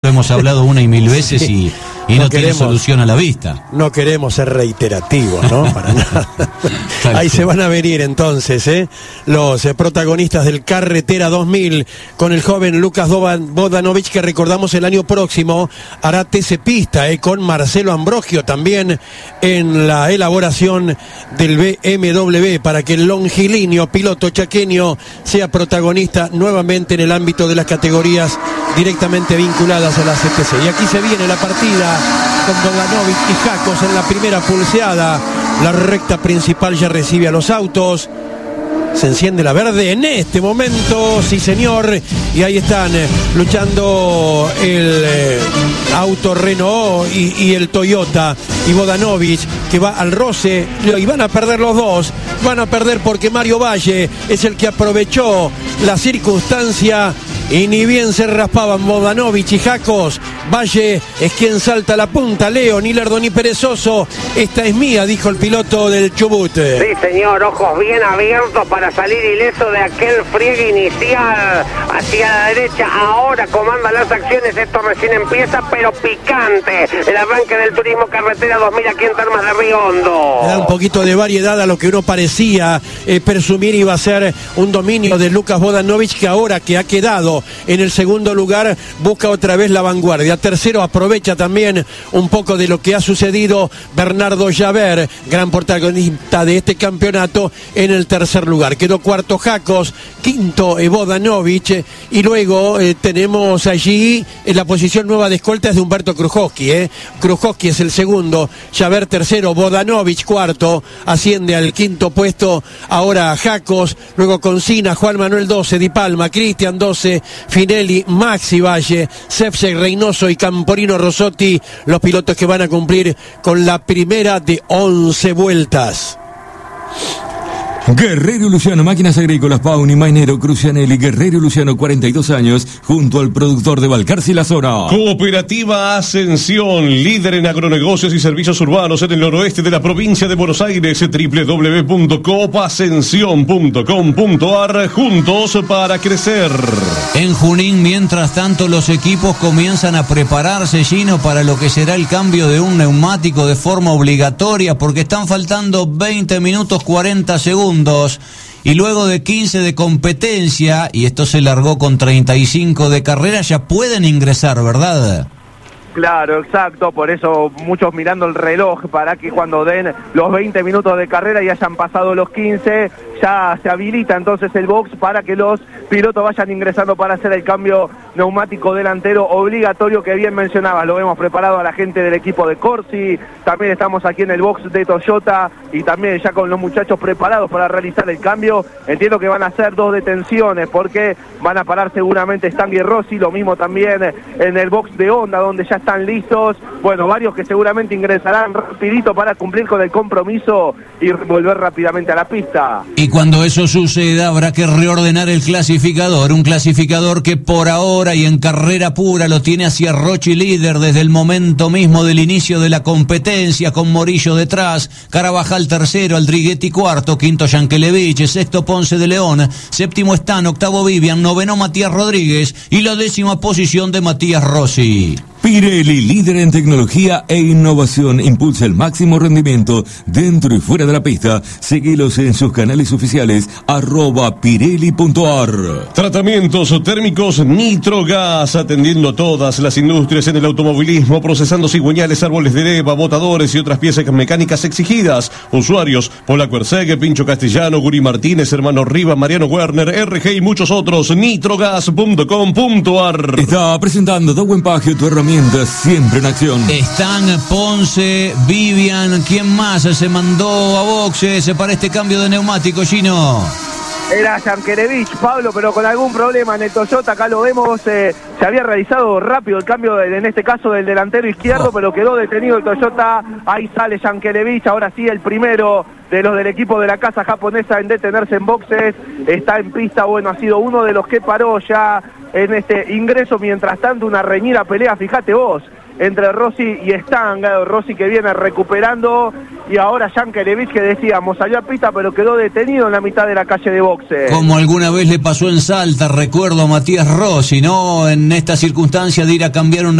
hemos hablado una y mil veces y no tiene solución a la vista. No queremos ser reiterativos, ¿no? Para nada. Ahí se van a venir entonces, los protagonistas del Carretera 2000 con el joven Lucas Vodanovic, que recordamos el año próximo hará TC Pista, con Marcelo Ambrogio también en la elaboración del BMW, para que el longilíneo piloto chaqueño sea protagonista nuevamente en el ámbito de las categorías directamente vinculadas a la CTC. Y aquí se viene la partida con Vodanovic y Jacos en la primera pulseada. La recta principal ya recibe a los autos. Se enciende la verde en este momento, sí señor, y ahí están luchando el auto Renault y el Toyota, y Vodanovic que va al roce, y van a perder los dos, van a perder porque Mario Valle es el que aprovechó la circunstancia y ni bien se raspaban Vodanovic y Jacos. Valle es quien salta a la punta. Leo, ni lerdo ni perezoso, esta es mía, dijo el piloto del Chubut. Sí señor, ojos bien abiertos para salir ileso de aquel friegue inicial hacia la derecha. Ahora comanda las acciones, esto recién empieza, pero picante el arranque del Turismo Carretera 2000 aquí en Termas de Río Hondo. Da un poquito de variedad a lo que uno parecía presumir iba a ser un dominio de Lucas Vodanovic, que ahora que ha quedado en el segundo lugar busca otra vez la vanguardia. Tercero, aprovecha también un poco de lo que ha sucedido Bernardo Javert, gran protagonista de este campeonato, en el tercer lugar. Quedó cuarto Jacos, quinto Vodanovic, y luego tenemos allí en la posición nueva de escoltas de Humberto Krujowski. Krujowski es el segundo, Javert tercero, Vodanovic cuarto, asciende al quinto puesto ahora Jacos, luego Concina, Juan Manuel 12, Di Palma, Cristian 12, Finelli, Maxi Valle, Sefcek, Reynoso y Camporino Rossotti, los pilotos que van a cumplir con la primera de 11 vueltas. Guerrero Luciano, máquinas agrícolas, Pauni, Mainero, Crucianelli. Guerrero Luciano, 42 años, junto al productor de Balcarce y la zona. Cooperativa Ascensión, líder en agronegocios y servicios urbanos en el noroeste de la provincia de Buenos Aires. www.coopascension.com.ar, juntos para crecer. En Junín, mientras tanto, los equipos comienzan a prepararse, Gino, para lo que será el cambio de un neumático de forma obligatoria, porque están faltando 20 minutos 40 segundos. Y luego de 15 de competencia, y esto se largó con 35 de carrera, ya pueden ingresar, ¿verdad? Claro, exacto, por eso muchos mirando el reloj para que cuando den los 20 minutos de carrera y hayan pasado los 15, ya se habilita entonces el box para que los pilotos vayan ingresando para hacer el cambio neumático delantero obligatorio que bien mencionabas. Lo hemos preparado a la gente del equipo de Corsi, también estamos aquí en el box de Toyota y también ya con los muchachos preparados para realizar el cambio. Entiendo que van a hacer 2 detenciones porque van a parar seguramente Stangui y Rossi, lo mismo también en el box de Honda donde ya están listos, bueno, varios que seguramente ingresarán rapidito para cumplir con el compromiso y volver rápidamente a la pista. Y cuando eso suceda habrá que reordenar el clasificador, un clasificador que por ahora y en carrera pura lo tiene hacia Rochi líder desde el momento mismo del inicio de la competencia, con Morillo detrás, Carabajal tercero, Aldriguetti cuarto, quinto Yankelevich, sexto Ponce de León, séptimo Stan, octavo Vivian, noveno Matías Rodríguez y la 10ª posición de Matías Rossi. Pirelli, líder en tecnología e innovación, impulsa el máximo rendimiento dentro y fuera de la pista. Seguilos en sus canales oficiales, @pirelli.ar. Tratamientos térmicos Nitrogas, atendiendo todas las industrias en el automovilismo, procesando cigüeñales, árboles de leva, botadores y otras piezas mecánicas exigidas. Usuarios: Polaco Ercegue, Pincho Castellano, Guri Martínez, Hermano Riva, Mariano Werner, RG y muchos otros. Nitrogas.com.ar. Está presentando Dowen Pagio, tu herramienta siempre en acción. Están Ponce, Vivian, ¿quién más se mandó a boxes para este cambio de neumático, Gino? Era Yankelevich, Pablo, pero con algún problema en el Toyota, acá lo vemos, se había realizado rápido el cambio, en este caso del delantero izquierdo, pero quedó detenido el Toyota, ahí sale Yankelevich, ahora sí el primero de los del equipo de la casa japonesa en detenerse en boxes, está en pista, bueno, ha sido uno de los que paró ya en este ingreso, mientras tanto una reñida pelea, fíjate vos, entre Rossi y Stan, Rossi que viene recuperando, y ahora Yankelevich, que decíamos, salió a pista pero quedó detenido en la mitad de la calle de boxes. Como alguna vez le pasó en Salta, recuerdo a Matías Rossi, ¿no? En esta circunstancia de ir a cambiar un